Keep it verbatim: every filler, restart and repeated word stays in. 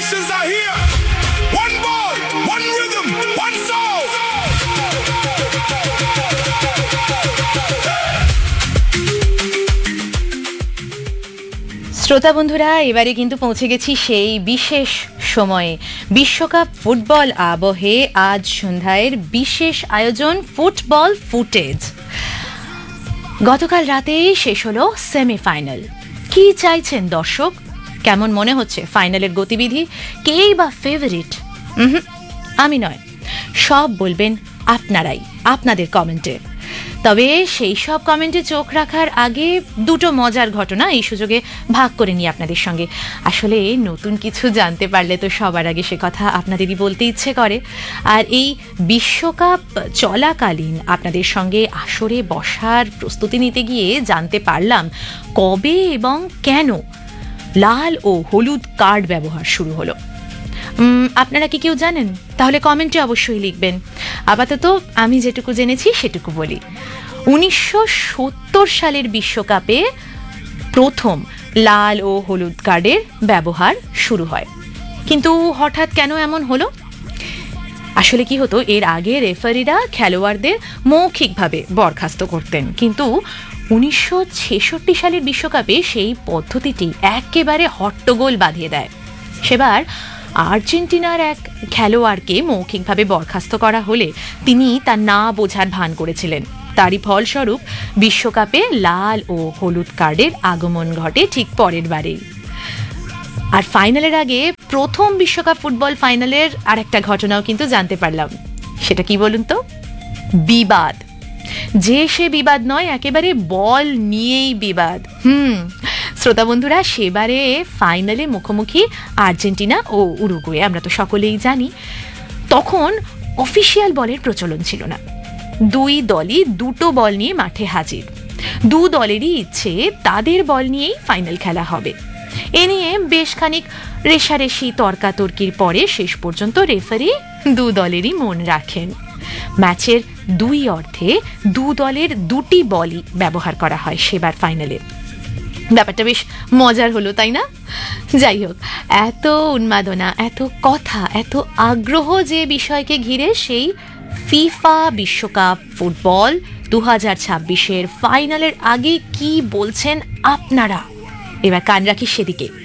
nations are here. One ball, one rhythm, one soul. শ্রোতা বন্ধুরা, এবারে কিন্তু পৌঁছে গেছি সেই বিশেষ সময়ে। বিশ্বকাপ ফুটবল আবহে আজ সন্ধ্যায়ের বিশেষ আয়োজন ফুটবল ফুটেজ। গতকাল রাতেই শেষ হলো সেমিফাইনাল। কি চাইছেন দর্শক? কেমন মনে হচ্ছে ফাইনালের গতিবিধি? কেই বা ফেভারিট? আমি নয়, সব বলবেন আপনারাই আপনাদের কমেন্টে। তবে সেই সব কমেন্টে চোখ রাখার আগে দুটো মজার ঘটনা এই সুযোগে ভাগ করে নিই আপনাদের সঙ্গে। আসলে নতুন কিছু জানতে পারলে তো সবার আগে সে কথা আপনাদেরই বলতে ইচ্ছে করে। আর এই বিশ্বকাপ চলাকালীন আপনাদের সঙ্গে আসরে বসার প্রস্তুতি নিতে গিয়ে জানতে পারলাম কবে এবং কেন লাল ও হলুদ কার্ড ব্যবহার শুরু হলো। আপনারা কি কেউ জানেন? তাহলে কমেন্টে অবশ্যই লিখবেন। আপাতত আমি যেটুকু জেনেছি সেটুকু বলি। উনিশশো সত্তর সালের বিশ্বকাপে প্রথম লাল ও হলুদ কার্ডের ব্যবহার শুরু হয়। কিন্তু হঠাৎ কেন এমন হলো? আসলে কি হতো, এর আগে রেফারিরা খেলোয়াড়দের মৌখিকভাবে বরখাস্ত করতেন, কিন্তু উনিশশো ছেষট্টি সালের বিশ্বকাপে সেই পদ্ধতিটি একেবারে হট্টগোল বাঁধিয়ে দেয়। সেবার আর্জেন্টিনার এক খেলোয়াড়কে মৌখিকভাবে বরখাস্ত করা হলে তিনি তা না বোঝার ভান করেছিলেন। তারই ফলস্বরূপ বিশ্বকাপে লাল ও হলুদ কার্ডের আগমন ঘটে ঠিক পরের বারেই। আর ফাইনালের আগে প্রথম বিশ্বকাপ ফুটবল ফাইনালের আরেকটা ঘটনাও কিন্তু জানতে পারলাম। সেটা কি বলুন তো? বিবাদ। যে সে বিবাদ নয়, একেবারে বল নিয়েই বিবাদ। হুম শ্রোতা বন্ধুরা, সেবারে ফাইনালে মুখোমুখি আর্জেন্টিনা ও উরুগুয়ে, আমরা তো সকলেই জানি। তখন অফিসিয়াল বলের প্রচলন ছিল না। দুই দলই দুটো বল নিয়ে মাঠে হাজির। দু দলেরই ইচ্ছে তাদের বল নিয়েই ফাইনাল খেলা হবে। এ নিয়ে বেশ খানিক রেশারেশি তর্কাতর্কির পরে শেষ পর্যন্ত রেফারি দু দলেরই মন রাখেন। ম্যাচের দুই অর্ধে দু দলের দুটি বলই ব্যবহার করা হয় সেবার ফাইনালে। ব্যাপারটা বেশ মজার হলো, তাই না? যাই হোক, এত উন্মাদনা, এত কথা, এত আগ্রহ যে বিষয়কে ঘিরে, সেই ফিফা বিশ্বকাপ ফুটবল দু হাজার ছাব্বিশের ফাইনালের আগে কি বলছেন আপনারা? এবার কান রাখি সেদিকে।